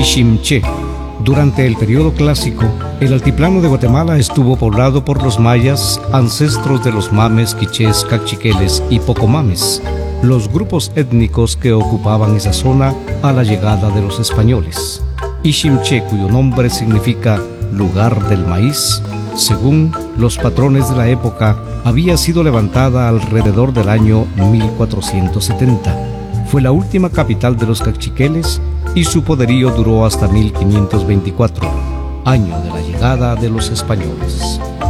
Iximché. Durante el periodo clásico, el altiplano de Guatemala estuvo poblado por los mayas, ancestros de los mames, quichés, cachiqueles y pocomames, los grupos étnicos que ocupaban esa zona a la llegada de los españoles. Iximché, cuyo nombre significa lugar del maíz, según los patrones de la época, había sido levantada alrededor del año 1470. Fue la última capital de los cachiqueles y su poderío duró hasta 1524, año de la llegada de los españoles.